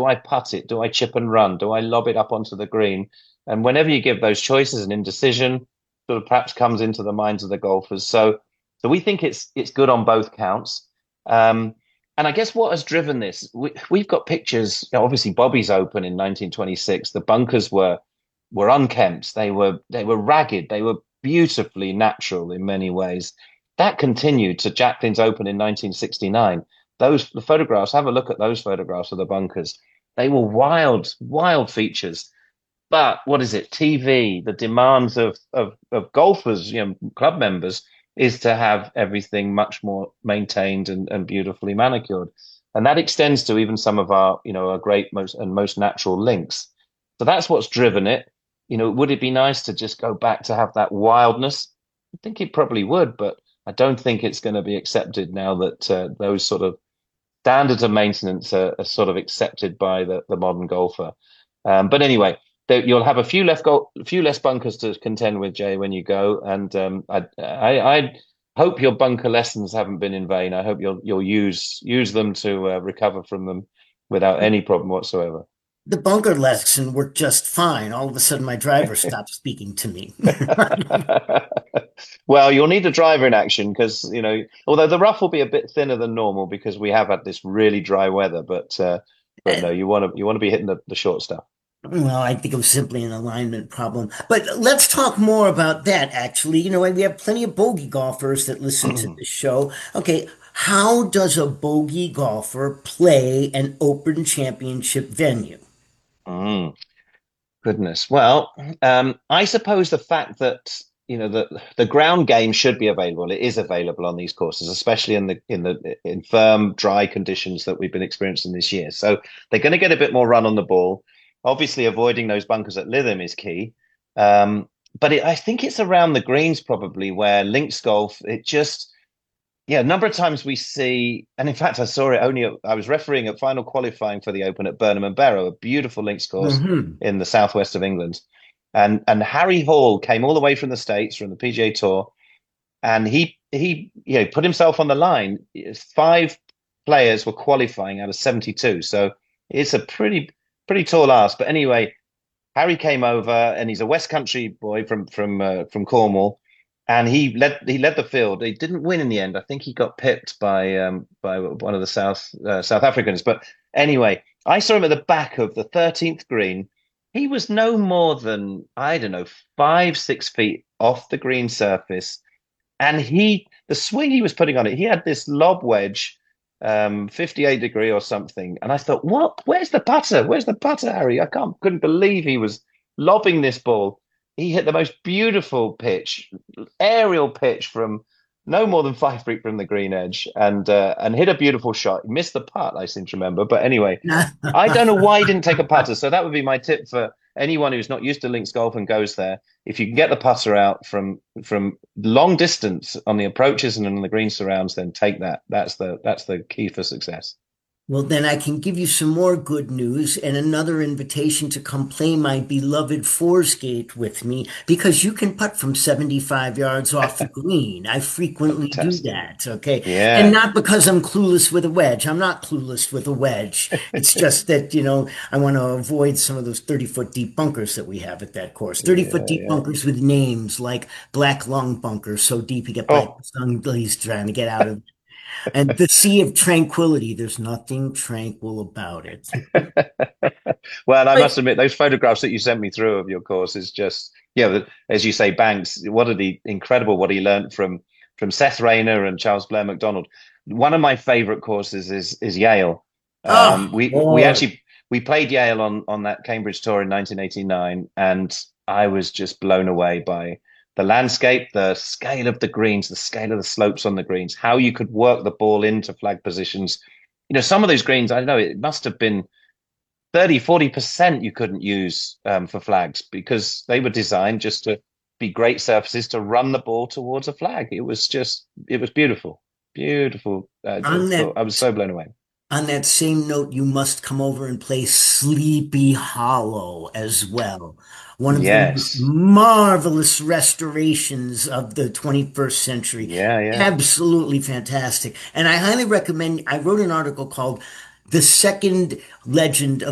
Do I putt it? Do I chip and run? Do I lob it up onto the green? And whenever you give those choices, an indecision sort of perhaps comes into the minds of the golfers. So we think it's good on both counts. Um, and I guess what has driven this, we've got pictures. Obviously, Bobby's Open in 1926. The bunkers were unkempt. They were ragged. They were beautifully natural in many ways. That continued to Jacqueline's Open in 1969. The photographs, have a look at those photographs of the bunkers. They were wild, wild features. But what is it? TV, the demands of golfers, club members, is to have everything much more maintained and beautifully manicured. And that extends to even some of our great most natural links. So that's what's driven it. Would it be nice to just go back to have that wildness? I think it probably would, but I don't think it's going to be accepted now that those sort of standards of maintenance are sort of accepted by the modern golfer. But anyway, you'll have a few less bunkers to contend with, Jay, when you go. And I hope your bunker lessons haven't been in vain. I hope you'll use them to recover from them without any problem whatsoever. The bunker lesson worked just fine. All of a sudden, my driver stopped speaking to me. Well, you'll need a driver in action because, although the rough will be a bit thinner than normal because we have had this really dry weather, but no, you want to be hitting the short stuff. Well, I think it was simply an alignment problem. But let's talk more about that, actually. We have plenty of bogey golfers that listen to this show. Okay, how does a bogey golfer play an Open Championship venue? Mm. Goodness. Well, I suppose the fact that the ground game should be available. It is available on these courses, especially in firm, dry conditions that we've been experiencing this year. So they're going to get a bit more run on the ball. Obviously, avoiding those bunkers at Lytham is key. But I think it's around the greens probably where links golf. It just yeah, a number of times we see, and in fact, I saw it only. I was refereeing at final qualifying for the Open at Burnham and Barrow, a beautiful links course Hmm. in the southwest of England, and Harry Hall came all the way from the States from the PGA Tour, and he put himself on the line. Five players were qualifying out of 72, so it's a pretty tall ask. But anyway, Harry came over, and he's a West Country boy from Cornwall, and he led the field. He didn't win in the end. I think he got pipped by one of the South Africans. But anyway, I saw him at the back of the 13th green. He was no more than, I don't know, 5, 6 feet off the green surface, and the swing he was putting on it, he had this lob wedge, 58 degree or something. And I thought, what? Where's the putter? Where's the putter, Harry? Couldn't believe he was lobbing this ball. He hit the most beautiful pitch, aerial pitch from no more than 5 feet from the green edge, and hit a beautiful shot. He missed the putt, I seem to remember. But anyway, I don't know why he didn't take a putter. So that would be my tip for anyone who's not used to links golf and goes there. If you can get the putter out from long distance on the approaches and on the green surrounds, then take that. That's the key for success. Well, then I can give you some more good news and another invitation to come play my beloved Forsgate with me because you can putt from 75 yards off the green. I frequently do Fantastic. that. Okay. And Yeah. not because I'm clueless with a wedge. I'm not clueless with a wedge. It's just that, I want to avoid some of those 30-foot deep bunkers that we have at that course. 30-foot Yeah, deep yeah. bunkers with names like Black Lung Bunker, so deep you get black Oh, lung he's trying to get out of. And the Sea of Tranquility, there's nothing tranquil about it. well, I must But admit, those photographs that you sent me through of your course is just, as you say, Banks. Incredible what he learned from Seth Rayner and Charles Blair McDonald. One of my favorite courses is Yale. oh We boy, actually we played Yale on that Cambridge tour in 1989, and I was just blown away by the landscape, the scale of the greens, the scale of the slopes on the greens, how you could work the ball into flag positions. Some of those greens, I don't know, it must have been 30, 40% you couldn't use for flags because they were designed just to be great surfaces to run the ball towards a flag. It was beautiful, beautiful. on that I was so blown away. on that same note, you must come over and play Sleepy Hollow as well. One of the most Yes. marvelous restorations of the 21st century. Yeah, yeah. Absolutely fantastic. And I highly recommend, I wrote an article called The Second Legend